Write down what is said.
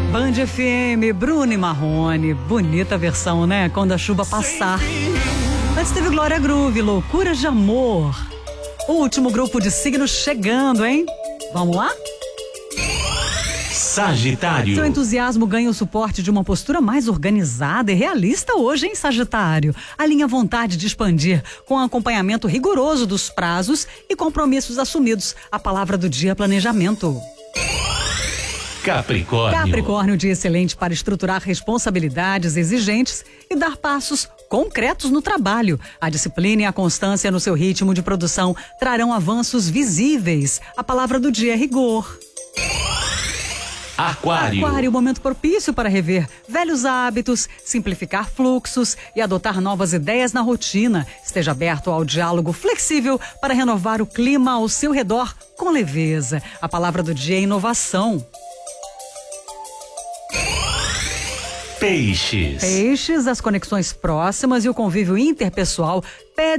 Band FM, Bruno e Marrone. Bonita versão, né? Quando a chuva passar. Antes teve Glória Groove, Loucuras de Amor. O último grupo de signos chegando, hein? Vamos lá? Sagitário. Seu entusiasmo ganha o suporte de uma postura mais organizada e realista hoje, hein, Sagitário? Alinha a vontade de expandir com acompanhamento rigoroso dos prazos e compromissos assumidos. A palavra do dia é planejamento. Capricórnio, dia excelente para estruturar responsabilidades exigentes e dar passos concretos no trabalho. A disciplina e a constância no seu ritmo de produção trarão avanços visíveis. A palavra do dia é rigor. Aquário, momento propício para rever velhos hábitos, simplificar fluxos e adotar novas ideias na rotina. Esteja aberto ao diálogo flexível para renovar o clima ao seu redor com leveza. A palavra do dia é inovação. Peixes, as conexões próximas e o convívio interpessoal